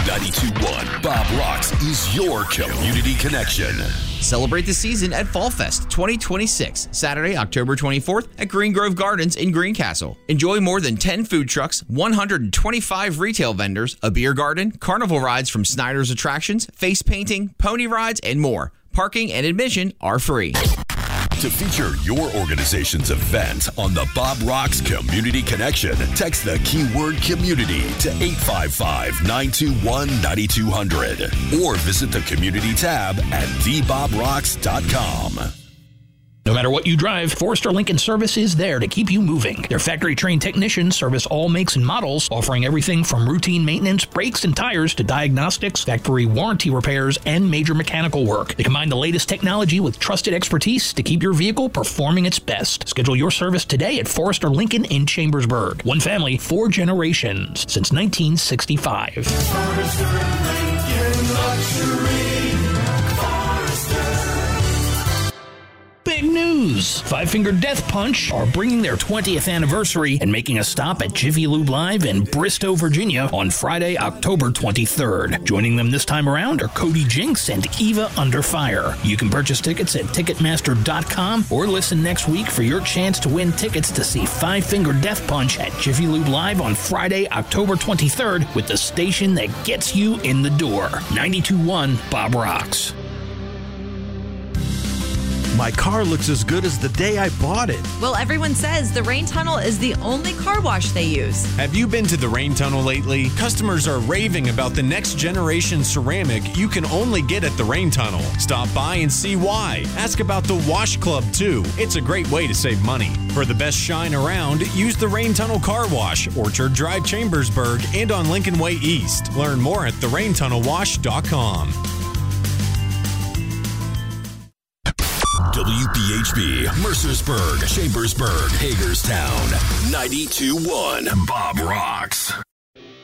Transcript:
92.1 Bob Rocks is your community connection. Celebrate the season at Fall Fest 2026, Saturday, October 24th at Green Grove Gardens in Greencastle. Enjoy more than 10 food trucks, 125 retail vendors, a beer garden, carnival rides from Snyder's Attractions, face painting, pony rides, and more. Parking and admission are free. To feature your organization's event on the Bob Rocks Community Connection, text the keyword community to 855-921-9200 or visit the community tab at theBobRocks.com. No matter what you drive, Forrester Lincoln Service is there to keep you moving. Their factory-trained technicians service all makes and models, offering everything from routine maintenance, brakes, and tires to diagnostics, factory warranty repairs, and major mechanical work. They combine the latest technology with trusted expertise to keep your vehicle performing its best. Schedule your service today at Forrester Lincoln in Chambersburg. One family, 4 generations, since 1965. Forrester Lincoln Luxury. Big news! Five Finger Death Punch are bringing their 20th anniversary and making a stop at Jiffy Lube Live in Bristow, Virginia on Friday, October 23rd. Joining them this time around are Cody Jinks and Eva Under Fire. You can purchase tickets at Ticketmaster.com or listen next week for your chance to win tickets to see Five Finger Death Punch at Jiffy Lube Live on Friday, October 23rd with the station that gets you in the door. 92.1 Bob Rocks. My car looks as good as the day I bought it. Well, everyone says the Rain Tunnel is the only car wash they use. Have you been to the Rain Tunnel lately? Customers are raving about the next generation ceramic you can only get at the Rain Tunnel. Stop by and see why. Ask about the Wash Club, too. It's a great way to save money. For the best shine around, use the Rain Tunnel Car Wash, Orchard Drive, Chambersburg, and on Lincoln Way East. Learn more at theraintunnelwash.com. WPHB, Mercersburg, Chambersburg, Hagerstown, 92.1 Bob Rocks.